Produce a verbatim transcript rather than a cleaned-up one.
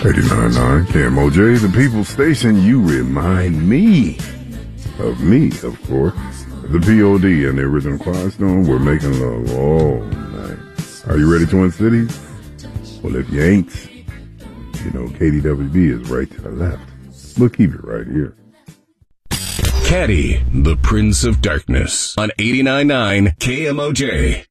eighty-nine point nine K M O J, the People Station. You remind me of me, of course. The P O D and the original Quiet Storm were making love all night. Are you ready, Twin Cities? Well, if you ain't, you know K D W B is right to the left. We'll keep it right here. Caddy, the Prince of Darkness on eighty-nine point nine K M O J.